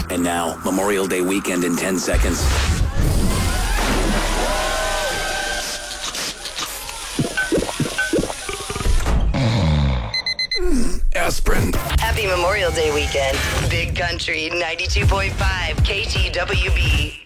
And now, Memorial Day weekend in 10 seconds. Aspirin. Happy Memorial Day weekend. Big Country 92.5 KTWB.